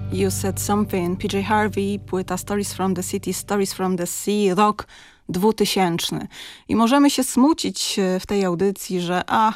You Said Something, PJ Harvey, płyta Stories from the City, Stories from the Sea, rok 2000. I możemy się smucić w tej audycji, że